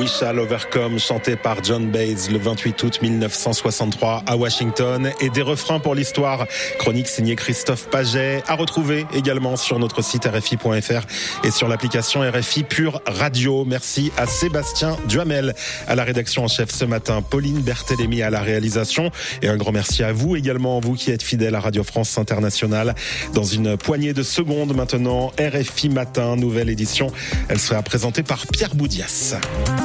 We Shall Overcome, chanté par John Baez le 28 août 1963 à Washington, et des refrains pour l'histoire. Chronique signée Christophe Paget, à retrouver également sur notre site RFI.fr et sur l'application RFI Pure Radio. Merci à Sébastien Duhamel à la rédaction en chef ce matin, Pauline Berthélémy à la réalisation, et un grand merci à vous également, vous qui êtes fidèles à Radio France Internationale. Dans une poignée de secondes maintenant, RFI Matin, nouvelle édition. Elle sera présentée par Pierre Boudias.